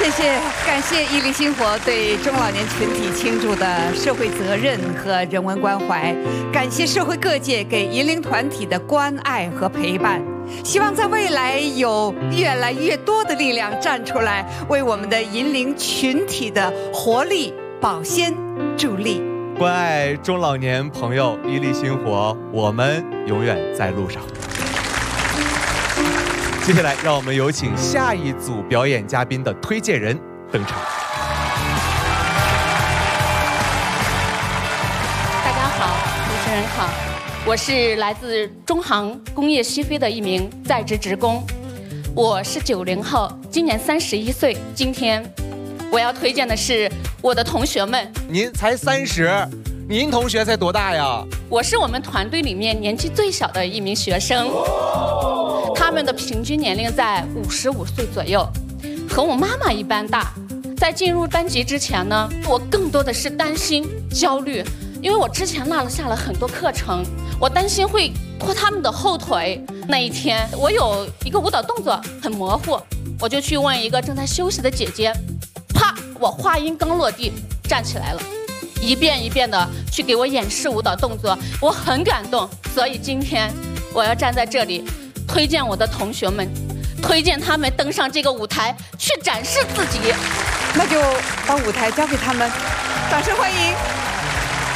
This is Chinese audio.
谢谢，感谢伊犁星火对中老年群体倾注的社会责任和人文关怀，感谢社会各界给银龄团体的关爱和陪伴。希望在未来有越来越多的力量站出来，为我们的银龄群体的活力保鲜助力。 关爱中老年朋友，伊犁星火，我们永远在路上。接下来，让我们有请下一组表演嘉宾的推荐人登场。 大家好，主持人好，我是来自中航工业西非的一名在职职工，我是90后，今年31岁。今天我要推荐的是我的同学们。 您才30，您同学才多大呀？ 我是我们团队里面年纪最小的一名学生。他们的平均年龄在55岁左右，和我妈妈一般大。在进入班级之前呢，我更多的是担心、焦虑，因为我之前落下了很多课程，我担心会拖他们的后腿。那一天，我有一个舞蹈动作很模糊，我就去问一个正在休息的姐姐，啪，我话音刚落地，站起来了，一遍一遍的去给我演示舞蹈动作，我很感动。所以今天我要站在这里，推荐我的同学们，推荐他们登上这个舞台去展示自己。 那就把舞台交给他们，掌声欢迎。